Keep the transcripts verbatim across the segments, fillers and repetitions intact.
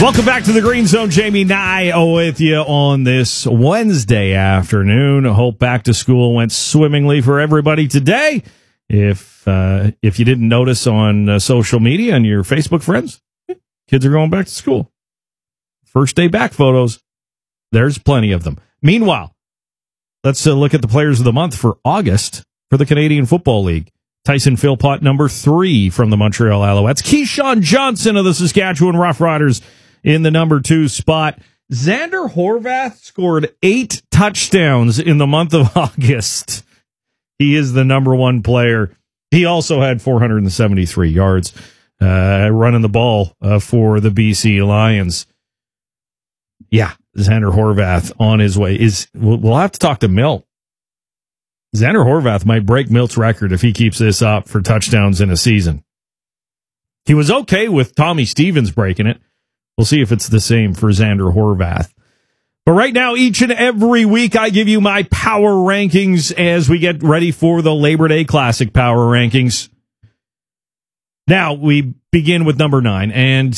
Welcome back to the Green Zone. Jamie Nye with you on this Wednesday afternoon. Hope back to school went swimmingly for everybody today. If uh, if you didn't notice on uh, social media and your Facebook friends, kids are going back to school. First day back photos. There's plenty of them. Meanwhile, let's uh, look at the players of the month for August for the Canadian Football League. Tyson Philpott, number three from the Montreal Alouettes. Keyshawn Johnson of the Saskatchewan Roughriders in the number two spot. Xander Horvath scored eight touchdowns in the month of August. He is the number one player. He also had four hundred seventy-three yards uh, running the ball uh, for the B C Lions. Yeah, Xander Horvath on his way. Is We'll, we'll have to talk to Milt. Xander Horvath might break Milt's record if he keeps this up for touchdowns in a season. He was okay with Tommy Stevens breaking it. We'll see if it's the same for Xander Horvath. But right now, each and every week, I give you my power rankings as we get ready for the Labor Day Classic power rankings. Now, we begin with number nine, and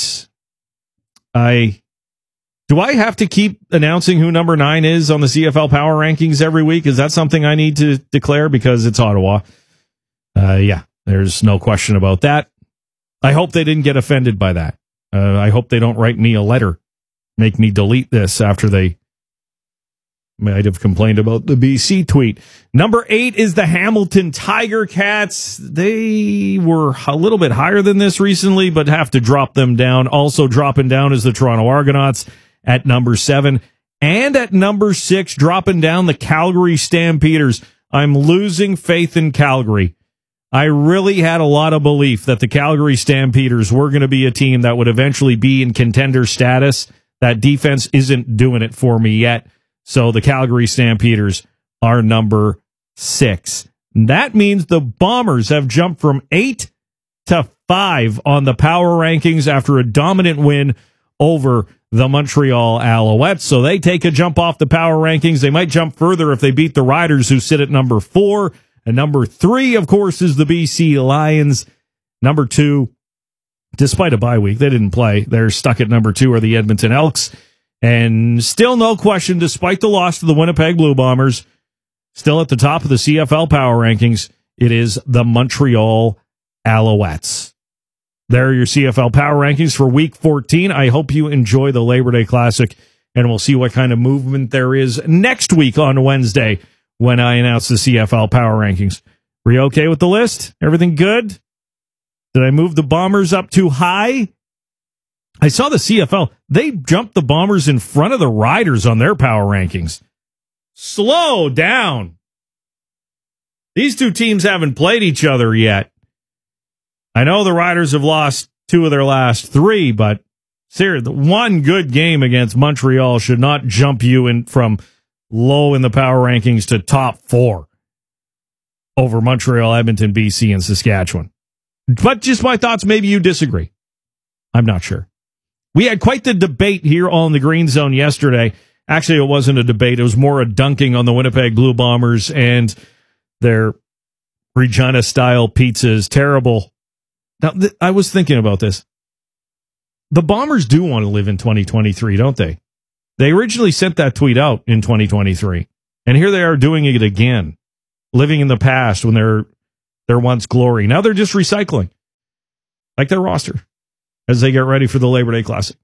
I... Do I have to keep announcing who number nine is on the C F L Power Rankings every week? Is that something I need to declare because it's Ottawa? Uh, yeah, there's no question about that. I hope they didn't get offended by that. Uh, I hope they don't write me a letter, make me delete this after they might have complained about the B C tweet. Number eight is the Hamilton Tiger Cats. They were a little bit higher than this recently, but have to drop them down. Also dropping down is the Toronto Argonauts at number seven. And at number six, dropping down the Calgary Stampeders. I'm losing faith in Calgary. I really had a lot of belief that the Calgary Stampeders were going to be a team that would eventually be in contender status. That defense isn't doing it for me yet. So the Calgary Stampeders are number six. That means the Bombers have jumped from eight to five on the power rankings after a dominant win over the Montreal Alouettes. So they take a jump off the power rankings. They might jump further if they beat the Riders, who sit at number four. And number three, of course, is the B C Lions. Number two, despite a bye week, they didn't play. They're stuck at number two, are the Edmonton Elks. And still no question, despite the loss to the Winnipeg Blue Bombers, still at the top of the C F L power rankings, it is the Montreal Alouettes. There are your C F L power rankings for week fourteen. I hope you enjoy the Labor Day Classic, and we'll see what kind of movement there is next week on Wednesday when I announce the C F L power rankings. Were you okay with the list? Everything good? Did I move the Bombers up too high? I saw the C F L. They jumped the Bombers in front of the Riders on their power rankings. Slow down. These two teams haven't played each other yet. I know the Riders have lost two of their last three, but seriously, the one good game against Montreal should not jump you in from low in the power rankings to top four over Montreal, Edmonton, B C, and Saskatchewan. But just my thoughts, maybe you disagree. I'm not sure. We had quite the debate here on the Green Zone yesterday. Actually, it wasn't a debate. It was more a dunking on the Winnipeg Blue Bombers, and their Regina-style pizza is terrible. Now, th- I was thinking about this. The Bombers do want to live in twenty twenty-three, don't they? They originally sent that tweet out in twenty twenty-three, and here they are doing it again, living in the past when they're their once glory. Now they're just recycling, like their roster, as they get ready for the Labor Day Classic.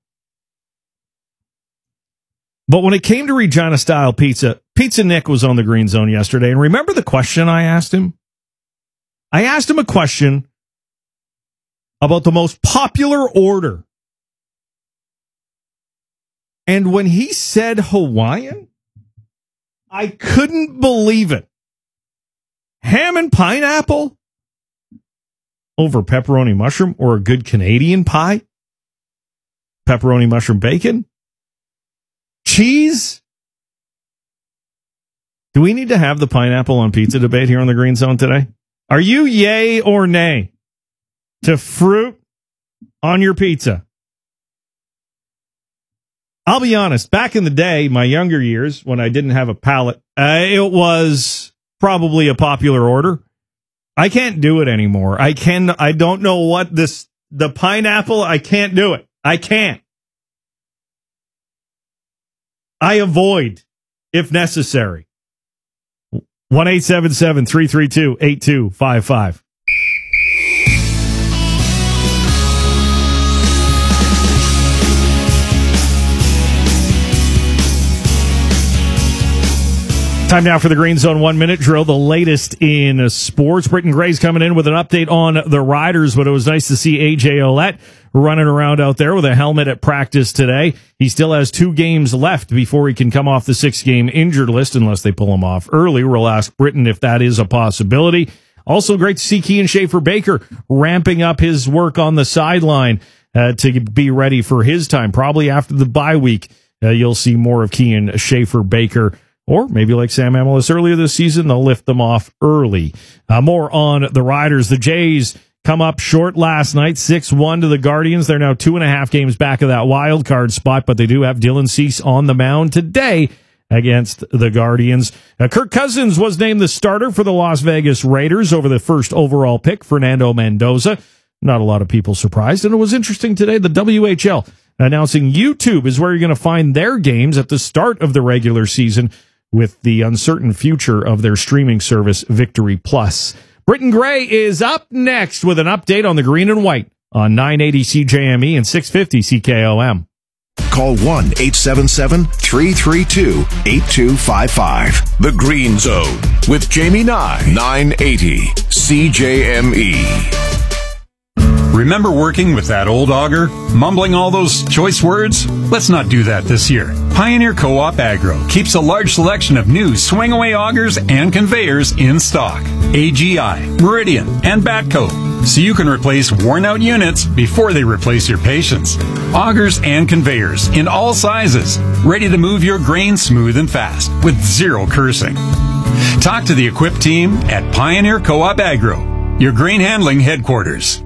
But when it came to Regina-style pizza, Pizza Nick was on the Green Zone yesterday, and remember the question I asked him? I asked him a question about the most popular order. And when he said Hawaiian, I couldn't believe it. Ham and pineapple over pepperoni mushroom, or a good Canadian pie? Pepperoni mushroom bacon? Cheese? Do we need to have the pineapple on pizza debate here on the Green Zone today? Are you yay or nay to fruit on your pizza? I'll be honest, back in the day, my younger years, when I didn't have a palate, uh, it was probably a popular order. I can't do it anymore. I can, I don't know what this, the pineapple, I can't do it. I can't. I avoid if necessary. one eight seven seven, three three two, eight two five five. Time now for the Green Zone One Minute Drill, the latest in sports. Britton Gray's coming in with an update on the Riders, but it was nice to see A J Ouellette running around out there with a helmet at practice today. He still has two games left before he can come off the six-game injured list, unless they pull him off early. We'll ask Britton if that is a possibility. Also great to see Kian Schaffer-Baker ramping up his work on the sideline uh, to be ready for his time. Probably after the bye week, uh, you'll see more of Kian Schaffer-Baker. Or maybe like Sam Amelis earlier this season, they'll lift them off early. Uh, more on the Riders. The Jays come up short last night, six one to the Guardians. They're now two and a half games back of that wild card spot, but they do have Dylan Cease on the mound today against the Guardians. Uh, Kirk Cousins was named the starter for the Las Vegas Raiders over the first overall pick, Fernando Mendoza. Not a lot of people surprised, and it was interesting today, the W H L announcing YouTube is where you're going to find their games at the start of the regular season, with the uncertain future of their streaming service, Victory Plus. Britton Gray is up next with an update on the green and white on nine eighty C J M E and six fifty C K O M. Call one eight seven seven, three three two, eight two five five. The Green Zone with Jamie Nye, nine eighty C J M E. Remember working with that old auger? Mumbling all those choice words? Let's not do that this year. Pioneer Co-op Agro keeps a large selection of new swing-away augers and conveyors in stock. A G I, Meridian, and Batco, so you can replace worn-out units before they replace your patience. Augers and conveyors in all sizes, ready to move your grain smooth and fast with zero cursing. Talk to the equipped team at Pioneer Co-op Agro, your grain handling headquarters.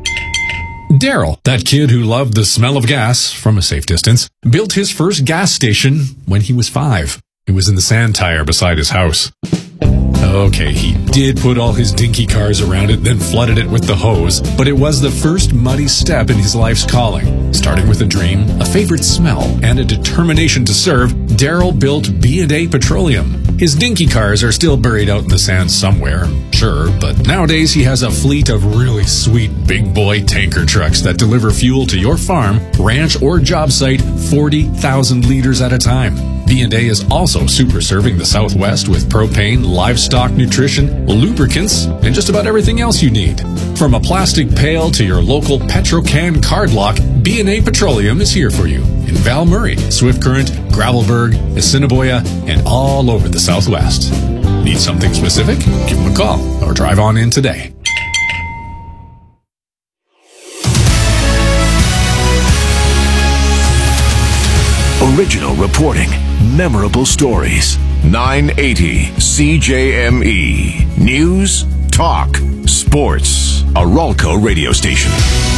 Daryl, that kid who loved the smell of gas from a safe distance, built his first gas station when he was five. It was in the sand tire beside his house. Okay, he did put all his dinky cars around it, then flooded it with the hose, but it was the first muddy step in his life's calling. Starting with a dream, a favorite smell, and a determination to serve, Daryl built B and A Petroleum. His dinky cars are still buried out in the sand somewhere, sure, but nowadays he has a fleet of really sweet big boy tanker trucks that deliver fuel to your farm, ranch, or job site forty thousand liters at a time. B and A is also super serving the Southwest with propane, livestock nutrition, lubricants, and just about everything else you need. From a plastic pail to your local Petrocan card lock, B and A Petroleum is here for you in Val Murray, Swift Current, Gravelburg, Assiniboia, and all over the Southwest. Need something specific? Give them a call or drive on in today. Original reporting, memorable stories. nine eighty C J M E. News, talk, sports. A Ralco radio station.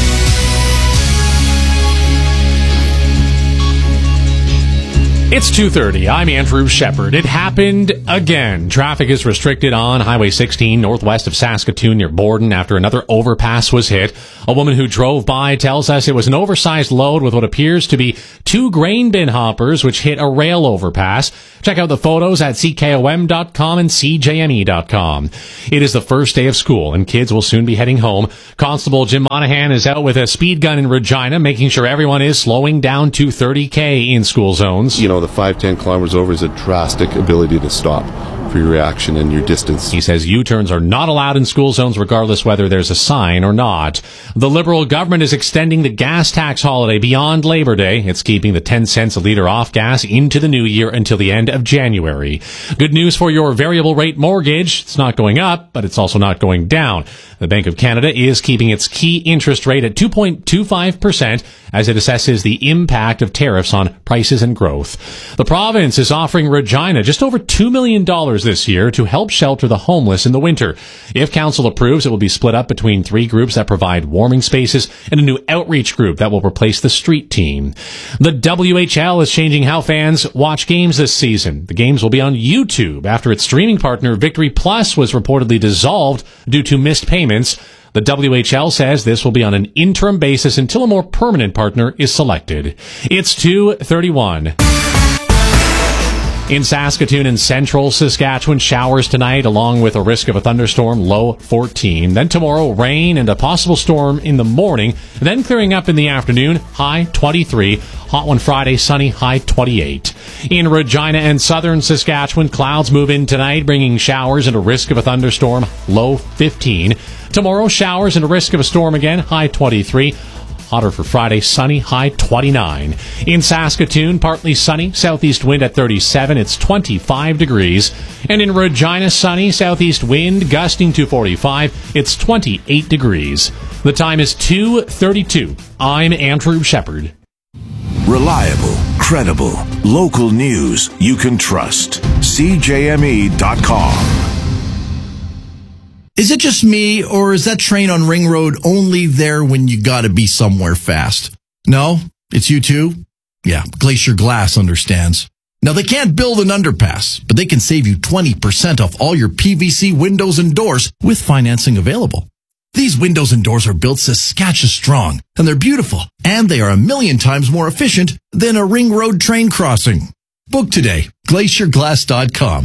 It's two thirty. I'm Andrew Shepard. It happened again. Traffic is restricted on Highway sixteen northwest of Saskatoon near Borden after another overpass was hit. A woman who drove by tells us it was an oversized load with what appears to be two grain bin hoppers which hit a rail overpass. Check out the photos at C K O M dot com and C J M E dot com. It is the first day of school and kids will soon be heading home. Constable Jim Monahan is out with a speed gun in Regina, making sure everyone is slowing down to thirty K in school zones. You know, the five, ten kilometers over is a drastic ability to stop for your reaction and your distance. He says U-turns are not allowed in school zones regardless whether there's a sign or not. The Liberal government is extending the gas tax holiday beyond Labor Day. It's keeping the ten cents a litre off gas into the new year until the end of January. Good news for your variable rate mortgage. It's not going up, but it's also not going down. The Bank of Canada is keeping its key interest rate at two point two five percent as it assesses the impact of tariffs on prices and growth. The province is offering Regina just over two million dollars this year to help shelter the homeless in the winter. If council approves, it will be split up between three groups that provide warming spaces and a new outreach group that will replace the street team. The W H L is changing how fans watch games this season. The games will be on YouTube after its streaming partner Victory Plus was reportedly dissolved due to missed payments. The W H L says this will be on an interim basis until a more permanent partner is selected. It's two thirty-one. In Saskatoon and central Saskatchewan, showers tonight along with a risk of a thunderstorm, low fourteen. Then tomorrow, rain and a possible storm in the morning, then clearing up in the afternoon, high twenty-three. Hot one Friday, sunny, high twenty-eight. In Regina and southern Saskatchewan, clouds move in tonight, bringing showers and a risk of a thunderstorm, low fifteen. Tomorrow, showers and a risk of a storm again, high twenty-three. Hotter for Friday, sunny, high twenty-nine. In Saskatoon, partly sunny, southeast wind at thirty-seven, it's twenty-five degrees. And in Regina, sunny, southeast wind gusting to forty-five, it's twenty-eight degrees. The time is two thirty-two. I'm Andrew Shepard. Reliable, credible, local news you can trust. C J M E dot com. Is it just me, or is that train on Ring Road only there when you gotta be somewhere fast? No? It's you too? Yeah, Glacier Glass understands. Now, they can't build an underpass, but they can save you twenty percent off all your P V C windows and doors with financing available. These windows and doors are built Saskatchewan strong, and they're beautiful, and they are a million times more efficient than a Ring Road train crossing. Book today, glacier glass dot com.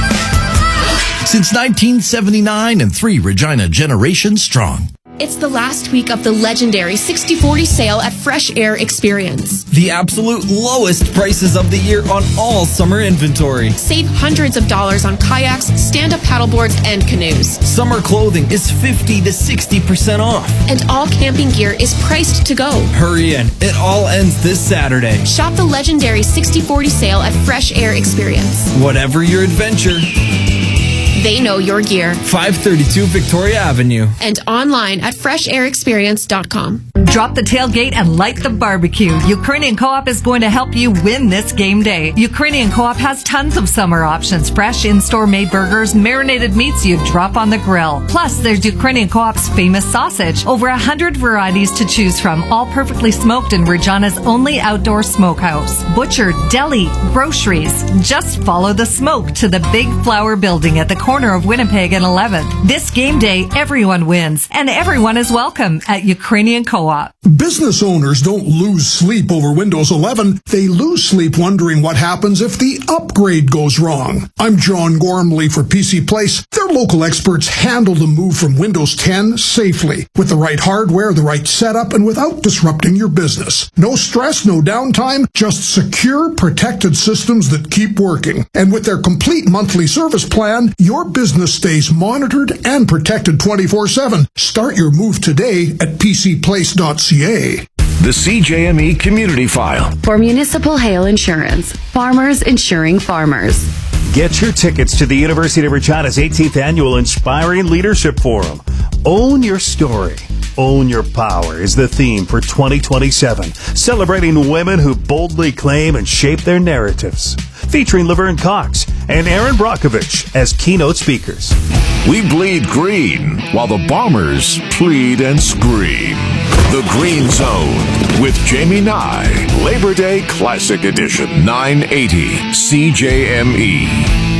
Since nineteen seventy-nine and three Regina generations strong. It's the last week of the legendary sixty forty sale at Fresh Air Experience. The absolute lowest prices of the year on all summer inventory. Save hundreds of dollars on kayaks, stand-up paddleboards, and canoes. Summer clothing is fifty to sixty percent off. And all camping gear is priced to go. Hurry in. It all ends this Saturday. Shop the legendary sixty forty sale at Fresh Air Experience. Whatever your adventure, they know your gear. five thirty-two Victoria Avenue. And online at fresh air experience dot com. Drop the tailgate and light the barbecue. Ukrainian Co-op is going to help you win this game day. Ukrainian Co-op has tons of summer options. Fresh in-store made burgers, marinated meats you drop on the grill. Plus, there's Ukrainian Co-op's famous sausage. Over a hundred varieties to choose from, all perfectly smoked in Regina's only outdoor smokehouse. Butcher, deli, groceries. Just follow the smoke to the Big Flower Building at the corner of Winnipeg and eleventh. This game day, everyone wins, and everyone is welcome at Ukrainian Co-op. Business owners don't lose sleep over Windows eleven. They lose sleep wondering what happens if the upgrade goes wrong. I'm John Gormley for P C Place. Their local experts handle the move from Windows ten safely, with the right hardware, the right setup, and without disrupting your business. No stress, no downtime, just secure, protected systems that keep working. And with their complete monthly service plan, your business stays monitored and protected twenty-four seven. Start your move today at p c place dot c a. The C J M E Community File. For Municipal Hail Insurance, farmers insuring farmers. Get your tickets to the University of Regina's eighteenth Annual Inspiring Leadership Forum. Own your story. Own Your Power is the theme for twenty twenty-seven, celebrating women who boldly claim and shape their narratives. Featuring Laverne Cox and Aaron Brockovich as keynote speakers. We bleed green, while the Bombers plead and scream. The Green Zone with Jamie Nye, Labor Day Classic Edition, nine eighty C J M E.